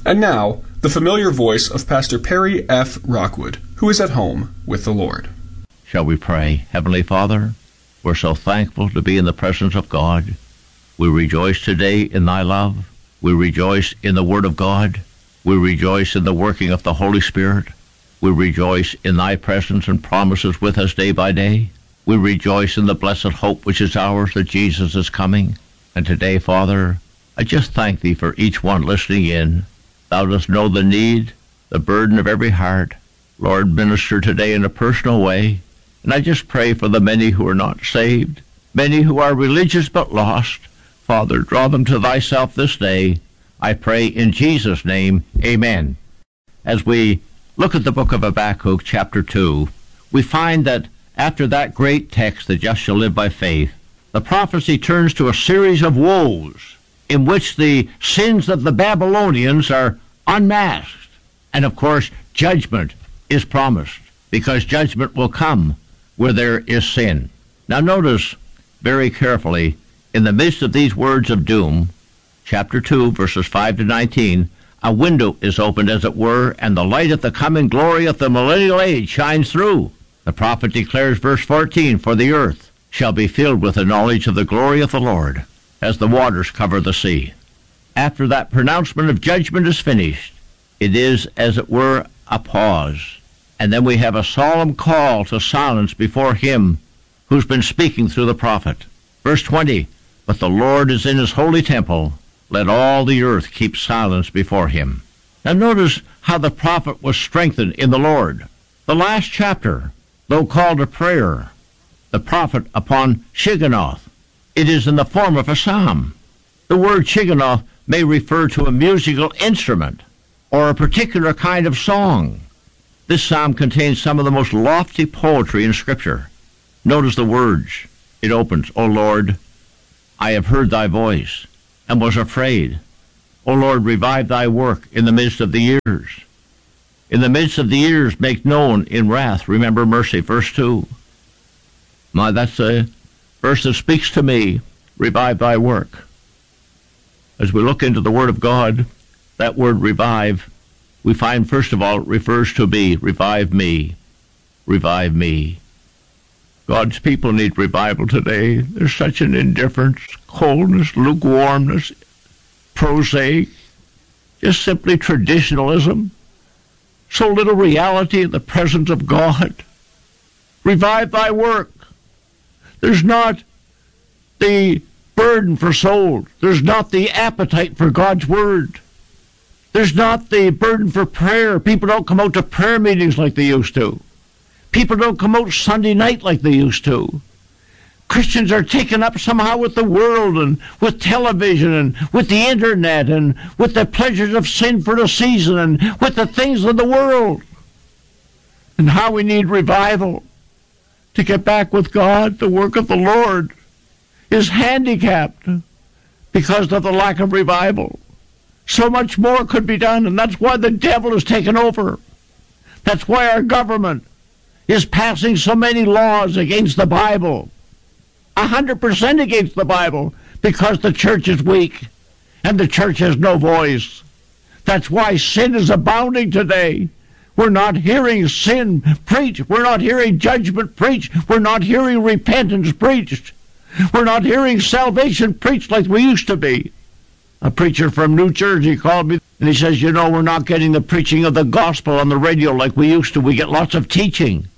And now, the familiar voice of Pastor Perry F. Rockwood, who is at home with the Lord. Shall we pray? Heavenly Father, we're so thankful to be in the presence of God. We rejoice today in thy love. We rejoice in the Word of God. We rejoice in the working of the Holy Spirit. We rejoice in thy presence and promises with us day by day. We rejoice in the blessed hope which is ours that Jesus is coming. And today, Father, I just thank thee for each one listening in. Thou dost know the need, the burden of every heart. Lord, minister today in a personal way. And I just pray for the many who are not saved, many who are religious but lost. Father, draw them to thyself this day. I pray in Jesus' name, amen. As we look at the book of Habakkuk, chapter 2, we find that after that great text, the just shall live by faith, the prophecy turns to a series of woes in which the sins of the Babylonians are unmasked. And of course, judgment is promised, because judgment will come where there is sin. Now notice very carefully, in the midst of these words of doom, chapter 2, verses 5 to 19, a window is opened, as it were, and the light of the coming glory of the millennial age shines through. The prophet declares, verse 14, for the earth shall be filled with the knowledge of the glory of the Lord, as the waters cover the sea. After that pronouncement of judgment is finished, it is, as it were, a pause. And then we have a solemn call to silence before him who's been speaking through the prophet. Verse 20, but the Lord is in his holy temple. Let all the earth keep silence before him. Now notice how the prophet was strengthened in the Lord. The last chapter, though called a prayer, the prophet upon Shigionoth, it is in the form of a psalm. The word Shigionoth may refer to a musical instrument or a particular kind of song. This psalm contains some of the most lofty poetry in Scripture. Notice the words. It opens, O Lord, I have heard thy voice and was afraid. O Lord, revive thy work in the midst of the years. In the midst of the years, make known in wrath, remember mercy. Verse 2. Now that's a verse that speaks to me. Revive thy work. As we look into the Word of God, that word revive, we find, first of all, it refers to me. Revive me. Revive me. God's people need revival today. There's such an indifference, coldness, lukewarmness, prosaic, just simply traditionalism. So little reality in the presence of God. Revive thy work. There's not the burden for souls. There's not the appetite for God's word. There's not the burden for prayer. People don't come out to prayer meetings like they used to. People don't come out Sunday night like they used to. Christians are taken up somehow with the world and with television and with the internet and with the pleasures of sin for a season and with the things of the world. And how we need revival to get back with God. The work of the Lord is handicapped because of the lack of revival. So much more could be done, and that's why the devil has taken over. That's why our government is passing so many laws against the Bible. 100% against the Bible, because the church is weak and the church has no voice. That's why sin is abounding today. We're not hearing sin preached. We're not hearing judgment preached. We're not hearing repentance preached. We're not hearing salvation preached like we used to be. A preacher from New Jersey called me, and he says, you know, we're not getting the preaching of the gospel on the radio like we used to. We get lots of teaching.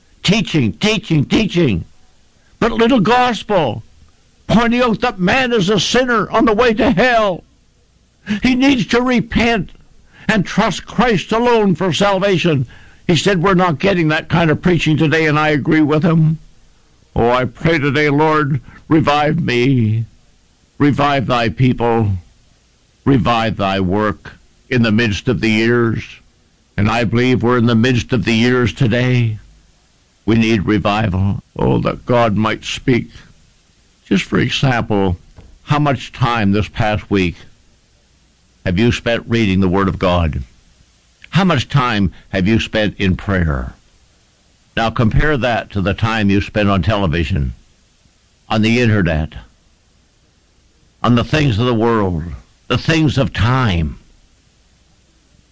But little gospel, pointing out that man is a sinner on the way to hell. He needs to repent and trust Christ alone for salvation. He said, we're not getting that kind of preaching today, and I agree with him. Oh, I pray today, Lord, revive me. Revive thy people. Revive thy work in the midst of the years. And I believe we're in the midst of the years today. We need revival. Oh, that God might speak. Just for example, how much time this past week have you spent reading the Word of God? How much time have you spent in prayer? Now compare that to the time you spent on television, on the internet, on the things of the world, the things of time.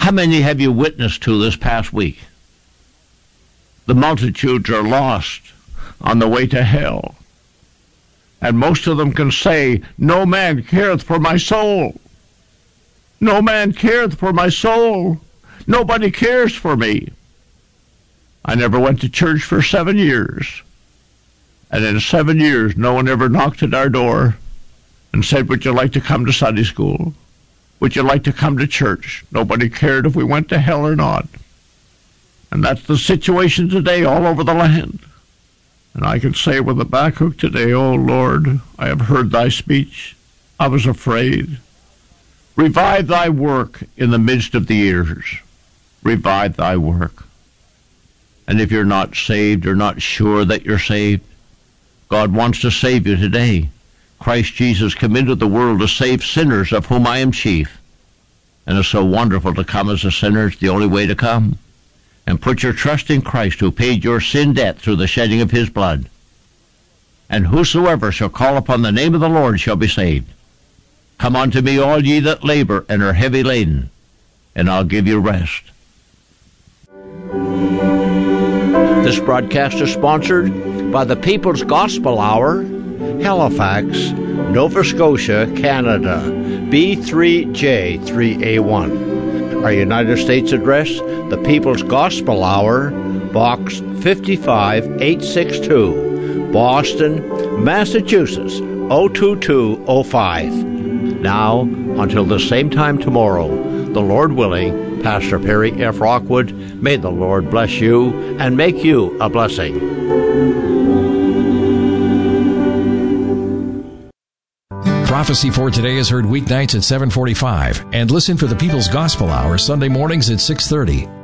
How many have you witnessed to this past week? The multitudes are lost on the way to hell. And most of them can say, no man careth for my soul. No man careth for my soul. Nobody cares for me. I never went to church for 7 years. And in 7 years, no one ever knocked at our door and said, would you like to come to Sunday school? Would you like to come to church? Nobody cared if we went to hell or not. And that's the situation today all over the land. And I can say with Habakkuk today, O Lord, I have heard thy speech. I was afraid. Revive thy work in the midst of the years. Revive thy work. And if you're not saved or not sure that you're saved, God wants to save you today. Christ Jesus came into the world to save sinners, of whom I am chief. And it's so wonderful to come as a sinner. It's the only way to come. And put your trust in Christ, who paid your sin debt through the shedding of his blood. And whosoever shall call upon the name of the Lord shall be saved. Come unto me, all ye that labor and are heavy laden, and I'll give you rest. This broadcast is sponsored by the People's Gospel Hour, Halifax, Nova Scotia, Canada, B3J3A1. Our United States address, the People's Gospel Hour, Box 55862, Boston, Massachusetts, 02205. Now, until the same time tomorrow, the Lord willing, Pastor Perry F. Rockwood, may the Lord bless you and make you a blessing. Prophecy for Today is heard weeknights at 7:45 and listen for the People's Gospel Hour Sunday mornings at 6:30.